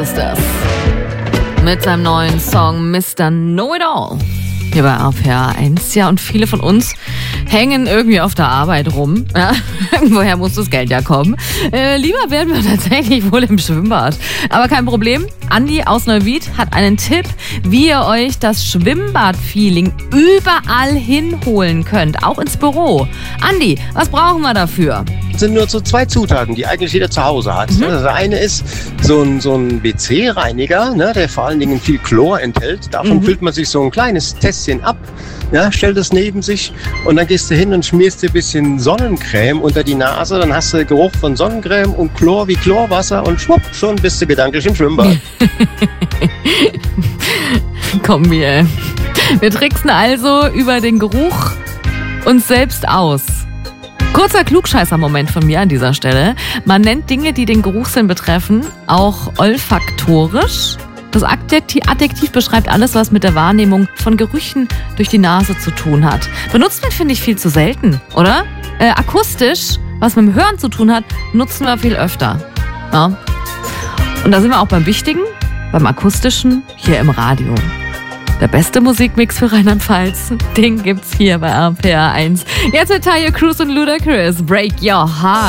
Ist das mit seinem neuen Song Mr. Know-It-All hier bei RPR 1. Ja, und viele von uns hängen irgendwie auf der Arbeit rum. Ja, irgendwoher muss das Geld ja kommen. Lieber werden wir tatsächlich wohl im Schwimmbad. Aber kein Problem. Andi aus Neuwied hat einen Tipp, wie ihr euch das Schwimmbad-Feeling überall hinholen könnt, auch ins Büro. Andi, was brauchen wir dafür? Es sind nur so 2 Zutaten, die eigentlich jeder zu Hause hat. Das eine ist so ein WC-Reiniger, ne, der vor allen Dingen viel Chlor enthält. Davon füllt man sich so ein kleines Tässchen ab, ja, stellt es neben sich und dann gehst du hin und schmierst dir ein bisschen Sonnencreme unter die Nase. Dann hast du Geruch von Sonnencreme und Chlor wie Chlorwasser und schwupp, schon bist du gedanklich im Schwimmbad. Komm, wir tricksen also über den Geruch uns selbst aus. Kurzer Klugscheißer-Moment von mir an dieser Stelle. Man nennt Dinge, die den Geruchssinn betreffen, auch olfaktorisch. Das Adjektiv beschreibt alles, was mit der Wahrnehmung von Gerüchen durch die Nase zu tun hat. Benutzt man, finde ich, viel zu selten, oder? Akustisch, was mit dem Hören zu tun hat, nutzen wir viel öfter. Ja. Und da sind wir auch beim Wichtigen, beim Akustischen, hier im Radio. Der beste Musikmix für Rheinland-Pfalz, den gibt's hier bei RPR 1. Jetzt mit Talia Cruz und Ludacris, Break Your Heart.